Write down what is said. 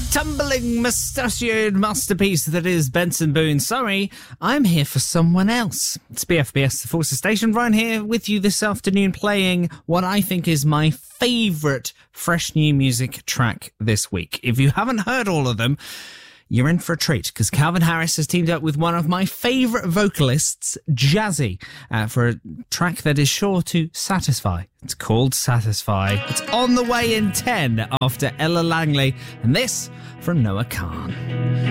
tumbling mustachioed masterpiece that is Benson Boone. Sorry, I'm here for someone else. It's BFBS, the Forces Station. Ryan here with you this afternoon, playing what I think is my favourite fresh new music track this week. If you haven't heard all of them, you're in for a treat, because Calvin Harris has teamed up with one of my favourite vocalists, Jazzy, for a track that is sure to satisfy. It's called Satisfy. It's on the way in 10 after Ella Langley, and this from Noah Kahan.